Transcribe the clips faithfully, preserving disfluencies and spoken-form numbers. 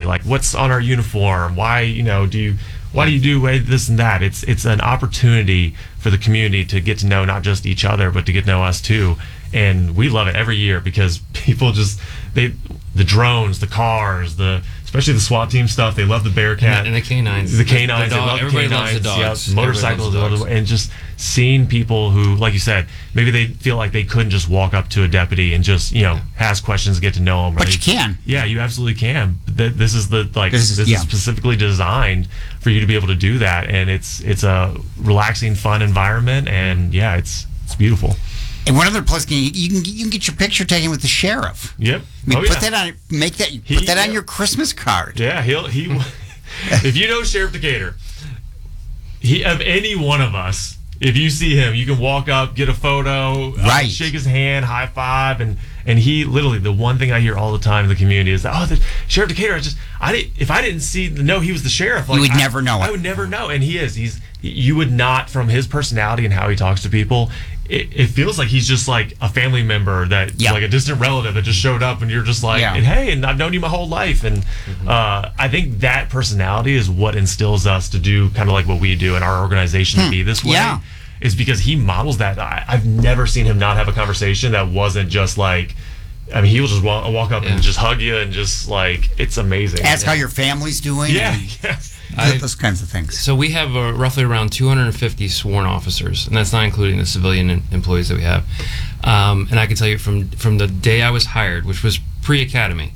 Like, what's on our uniform? Why, you know, do you, why do you do this and that? It's it's an opportunity for the community to get to know not just each other, but to get to know us too. And we love it every year because people just, they, the drones, the cars, the, especially the SWAT team stuff, they love the Bearcat. And the canines. The canines, the dog, they love the everybody canines. loves the dogs. Yeah, motorcycles, Everybody loves the dogs. and just seeing people who, like you said, maybe they feel like they couldn't just walk up to a deputy and just, you know, yeah. ask questions, get to know them. Right? But you can. Yeah, you absolutely can. This is the, like, this is, this yeah. is specifically designed for you to be able to do that. And it's it's a relaxing, fun environment. And yeah, it's it's beautiful. And one other plus, you can you can get your picture taken with the sheriff. Yep. I mean, oh, put yeah. that on, make that, he, put that yeah. on your Christmas card. Yeah, he'll he. If you know Sheriff Decatur, he of any one of us, if you see him, you can walk up, get a photo, right. uh, shake his hand, high five, and and he literally, the one thing I hear all the time in the community is that, oh, the Sheriff Decatur, I just I didn't if I didn't see know he was the sheriff, like, you would I, never know. I it. would never know, and he is. He's you would not, from his personality and how he talks to people. It, it feels like he's just like a family member that, yeah. like a distant relative that just showed up, and you're just like, yeah. and, hey, and I've known you my whole life. And mm-hmm. uh, I think that personality is what instills us to do kind of like what we do in our organization hmm. to be this way. Yeah. Is because he models that. I, I've never seen him not have a conversation that wasn't just like, I mean, he will just walk, walk up yeah. and just hug you and just like, it's amazing. Ask yeah. how your family's doing. Yeah. And yeah. I, those kinds of things. So we have uh, roughly around two hundred fifty sworn officers, and that's not including the civilian in, employees that we have. Um, and I can tell you from from the day I was hired, which was pre-academy,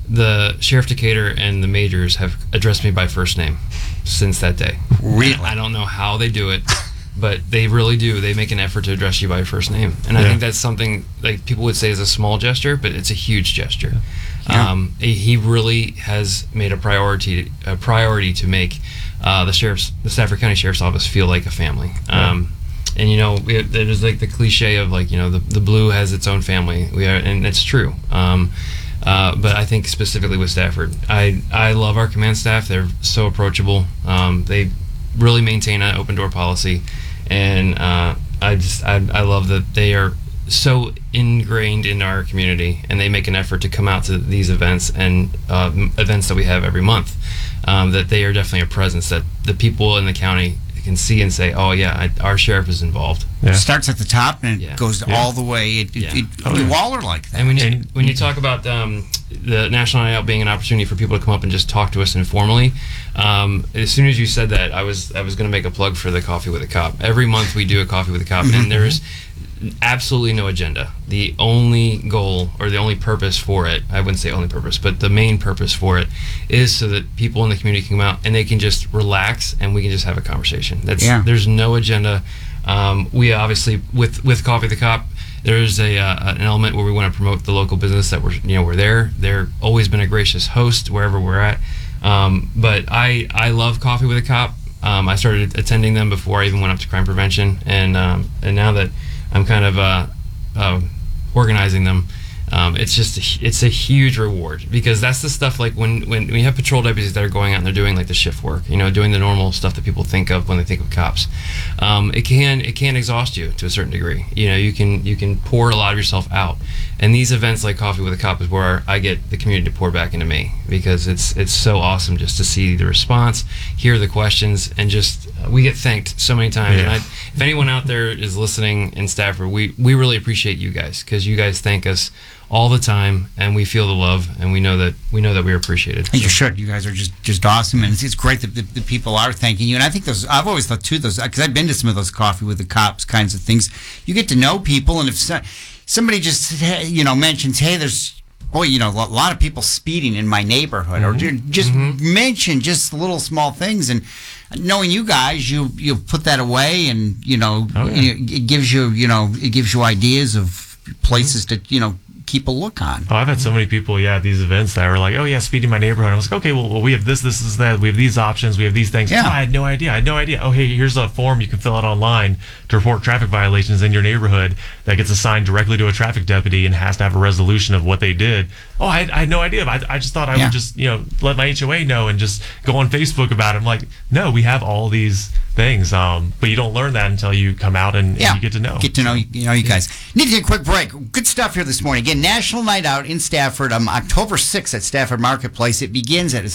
the Sheriff Decatur and the majors have addressed me by first name since that day. Really? And I don't know how they do it, but they really do. They make an effort to address you by your first name. And I yeah. think that's something like people would say is a small gesture, but it's a huge gesture. Yeah. Um, he really has made a priority a priority to make uh, the sheriff's the Stafford County Sheriff's Office feel like a family. Yeah. Um, and you know, we, there's like the cliche of like, you know, the, the blue has its own family. We are, and it's true. Um, uh, but I think specifically with Stafford, I I love our command staff. They're so approachable. Um, they really maintain an open door policy, and uh, I just I, I love that they are so ingrained in our community, and they make an effort to come out to these events and uh, events that we have every month. Um, that they are definitely a presence that the people in the county can see and say, "Oh yeah, I, our sheriff is involved." Yeah. It starts at the top and it yeah. goes yeah. all the way. It, yeah. it, it, oh, you all are like that. And when you, when you talk about um, the National Night Out being an opportunity for people to come up and just talk to us informally, um, as soon as you said that, I was I was going to make a plug for the Coffee with a Cop. Every month we do a Coffee with a Cop, and there's absolutely no agenda. The only goal or the only purpose for it, I wouldn't say only purpose, but the main purpose for it is so that people in the community can come out and they can just relax and we can just have a conversation. That's yeah. There's no agenda. Um, we obviously, with with Coffee with the Cop, there's a uh, an element where we want to promote the local business that we're you know we're there. They're always been a gracious host wherever we're at. Um, but I I love Coffee with a Cop. Um, I started attending them before I even went up to crime prevention, and um, and now that I'm kind of uh, uh, organizing them. Um, it's just a, it's a huge reward, because that's the stuff like when, when we have patrol deputies that are going out and they're doing like the shift work, you know, doing the normal stuff that people think of when they think of cops. Um, it can it can exhaust you to a certain degree. You know, you can you can pour a lot of yourself out, and these events like Coffee with a Cop is where I get the community to pour back into me, because it's it's so awesome just to see the response, hear the questions, and just uh, we get thanked so many times. Yeah. And I, if anyone out there is listening in Stafford, we we really appreciate you guys, because you guys thank us all the time, and we feel the love, and we know that we know that we're appreciated. And you should. You guys are just, just awesome, and it's, it's great that the, the people are thanking you. And I think those, I've always thought too, those, because I've been to some of those Coffee with the Cops kinds of things. You get to know people, and if so, somebody just you know mentions, hey, there's boy, you know, a lot of people speeding in my neighborhood, mm-hmm. or just mm-hmm. mention just little small things, and knowing you guys, you you put that away, and you know, oh, yeah. it gives you you know it gives you ideas of places mm-hmm. to you know. keep a look on. Oh, I've had so many people, yeah, at these events that were like, oh, yeah, speeding my neighborhood. I was like, okay, well, well, we have this, this, is that. We have these options. We have these things. Yeah. Oh, I had no idea. I had no idea. Oh, hey, here's a form you can fill out online to report traffic violations in your neighborhood that gets assigned directly to a traffic deputy and has to have a resolution of what they did. Oh, I had, I had no idea. I, I just thought I yeah. would just, you know, let my H O A know and just go on Facebook about it. I'm like, no, we have all these things, um, but you don't learn that until you come out and, yeah. and you get to know. Get to know you know you guys. Need to take a quick break. Good stuff here this morning. Again, National Night Out in Stafford, um, October sixth at Stafford Marketplace. It begins at